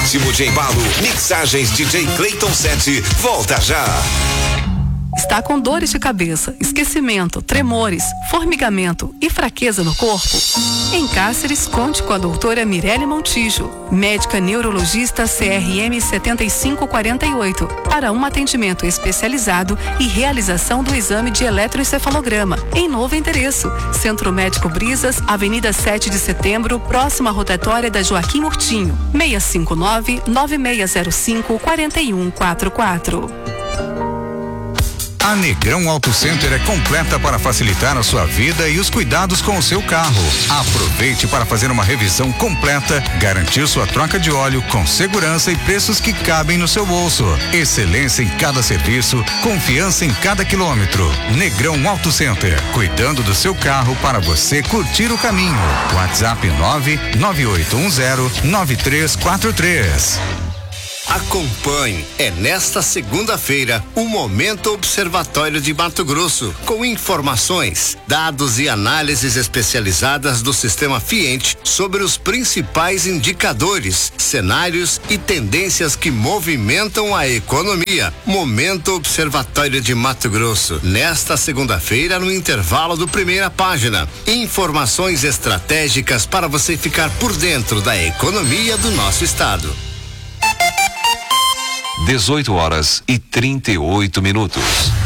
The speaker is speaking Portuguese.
ritmo de embalo. Mixagens DJ Clayton 7. Volta já. Está com dores de cabeça, esquecimento, tremores, formigamento e fraqueza no corpo? Em Cáceres, conte com a doutora Mirelle Montijo, médica neurologista CRM 7548, para um atendimento especializado e realização do exame de eletroencefalograma, em novo endereço, Centro Médico Brisas, Avenida 7 de Setembro, próxima à rotatória da Joaquim Murtinho, 659-9605-4144. A Negrão Auto Center é completa para facilitar a sua vida e os cuidados com o seu carro. Aproveite para fazer uma revisão completa, garantir sua troca de óleo com segurança e preços que cabem no seu bolso. Excelência em cada serviço, confiança em cada quilômetro. Negrão Auto Center, cuidando do seu carro para você curtir o caminho. WhatsApp 998109343. Acompanhe, é nesta segunda-feira, o Momento Observatório de Mato Grosso, com informações, dados e análises especializadas do sistema Fiente sobre os principais indicadores, cenários e tendências que movimentam a economia. Momento Observatório de Mato Grosso, nesta segunda-feira, no intervalo do Primeira Página. Informações estratégicas para você ficar por dentro da economia do nosso estado. 18 horas e 38 minutos.